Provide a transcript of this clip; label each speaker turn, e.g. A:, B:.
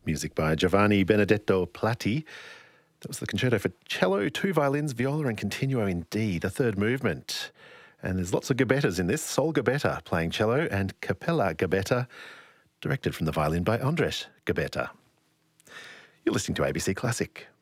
A: Music by Giovanni Benedetto Platti. That was the concerto for cello, two violins, viola and continuo in D, the third movement. And there's lots of gabettas in this. Sol Gabetta playing cello and Capella Gabetta, directed from the violin by Andres Gabetta. You're listening to ABC Classic.